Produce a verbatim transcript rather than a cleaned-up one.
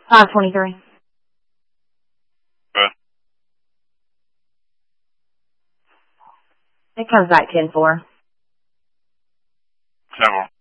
five twenty-three. Okay. It comes back ten four. ten four.